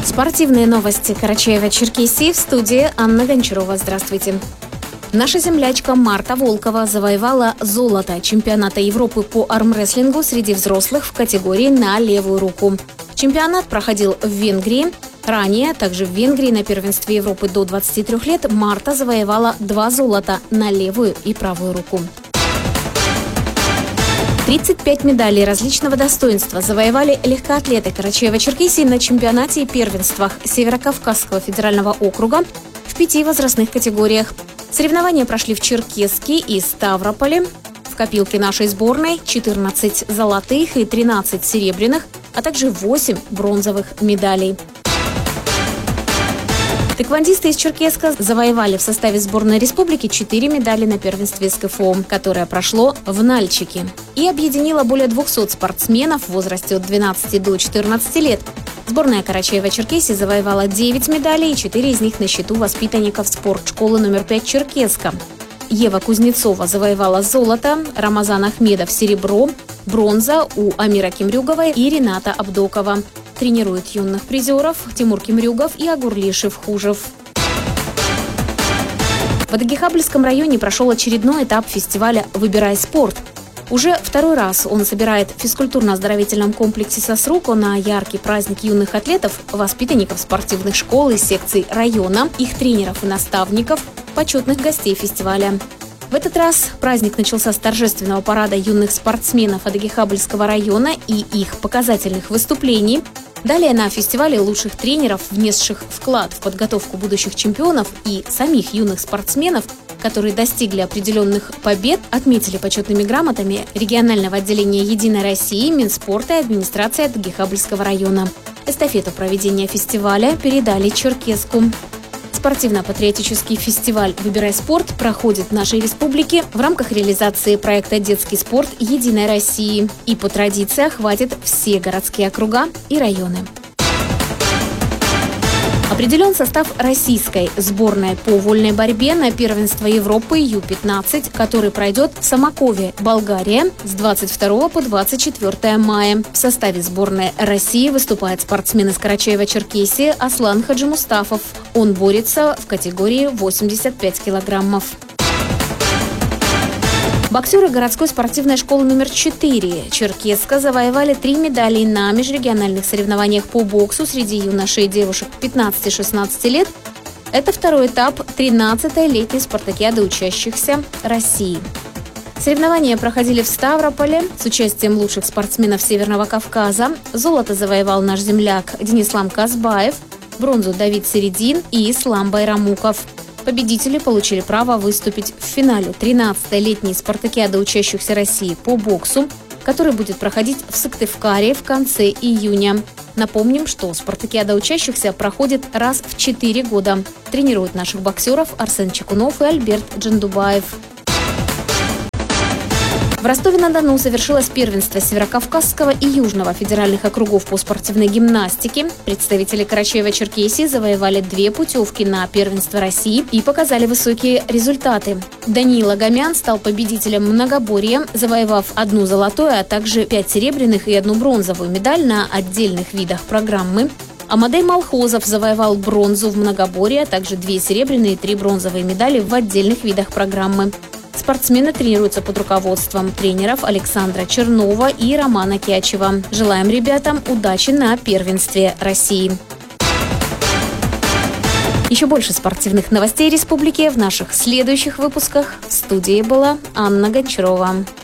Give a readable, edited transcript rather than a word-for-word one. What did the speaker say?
Спортивные новости Карачаева-Черкесии, в студии Анна Гончарова. Здравствуйте. Наша землячка Марта Волкова завоевала золото чемпионата Европы по армрестлингу среди взрослых в категории на левую руку. Чемпионат проходил в Венгрии. Ранее, также в Венгрии на первенстве Европы до 23 лет Марта завоевала 2 золота на левую и правую руку. 35 медалей различного достоинства завоевали легкоатлеты Карачаева-Черкесии на чемпионате и первенствах Северокавказского федерального округа в 5 возрастных категориях. Соревнования прошли в Черкесске и Ставрополе. В копилке нашей сборной 14 золотых и 13 серебряных, а также 8 бронзовых медалей. Тэквондисты из Черкесска завоевали в составе сборной республики 4 медали на первенстве СКФО, которое прошло в Нальчике, и объединило более 200 спортсменов в возрасте от 12 до 14 лет. Сборная Карачаева-Черкесии завоевала 9 медалей, и 4 из них на счету воспитанников спортшколы номер 5 Черкесска. Ева Кузнецова завоевала золото, Рамазан Ахмедов – серебро, бронза у Амира Кимрюгова и Рената Абдокова. Тренируют юных призеров Тимур Кимрюгов и Агурлишев Хужев. В Адыгейхабльском районе прошел очередной этап фестиваля «Выбирай спорт». Уже второй раз он собирает в физкультурно-оздоровительном комплексе «Сосруко» на яркий праздник юных атлетов, воспитанников спортивных школ и секций района, их тренеров и наставников, почетных гостей фестиваля. В этот раз праздник начался с торжественного парада юных спортсменов Адыгейхабльского района и их показательных выступлений. Далее на фестивале лучших тренеров, внесших вклад в подготовку будущих чемпионов, и самих юных спортсменов, которые достигли определенных побед, отметили почетными грамотами регионального отделения «Единой России», Минспорта и администрации Адыгейхабльского района. Эстафету проведения фестиваля передали Черкесску. Спортивно-патриотический фестиваль «Выбирай спорт» проходит в нашей республике в рамках реализации проекта «Детский спорт Единой России» и по традиции охватит все городские округа и районы. Определен состав российской сборной по вольной борьбе на первенство Европы Ю-15, который пройдет в Самокове, Болгария, с 22 по 24 мая. В составе сборной России выступает спортсмен из Карачаева-Черкесии Аслан Хаджимустафов. Он борется в категории 85 килограммов. Боксеры городской спортивной школы номер 4 Черкесска завоевали 3 медали на межрегиональных соревнованиях по боксу среди юношей и девушек 15-16 лет. Это второй этап 13-й летней спартакиады учащихся России. Соревнования проходили в Ставрополе с участием лучших спортсменов Северного Кавказа. Золото завоевал наш земляк Денислам Казбаев, бронзу Давид Середин и Ислам Байрамуков. Победители получили право выступить в финале 13-й летней спартакиады учащихся России по боксу, который будет проходить в Сыктывкаре в конце июня. Напомним, что спартакиада учащихся проходит раз в 4 года. Тренируют наших боксеров Арсен Чекунов и Альберт Джандубаев. В Ростове-на-Дону завершилось первенство Северокавказского и Южного федеральных округов по спортивной гимнастике. Представители Карачаева-Черкесии завоевали 2 путевки на первенство России и показали высокие результаты. Даниил Агамян стал победителем многоборья, завоевав 1 золотую, а также 5 серебряных и 1 бронзовую медаль на отдельных видах программы. Амадей Малхозов завоевал бронзу в многоборье, а также 2 серебряные и 3 бронзовые медали в отдельных видах программы. Спортсмены тренируются под руководством тренеров Александра Чернова и Романа Кячева. Желаем ребятам удачи на первенстве России. Еще больше спортивных новостей республики в наших следующих выпусках. В студии была Анна Гончарова.